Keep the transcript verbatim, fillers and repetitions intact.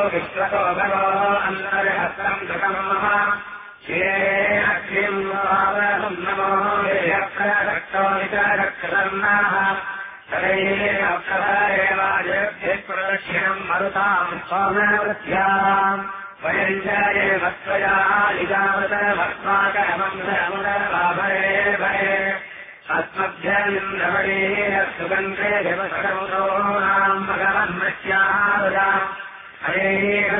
विश्वतो भगो अन्तर्हस्तम् कृतमः क्षीरे अक्षिम् नमो रक्तो विचारक्षरन्नाः प्रदक्षिणम् मरुताम् स्वामवृत्याम् वयञ्जये वत्वया लिजावतमस्माकममुदराभरे भरे अस्मभ्यन्द्रवणे सुगन्धे दिवसमुदोनाम् भगवन्मस्याः हरे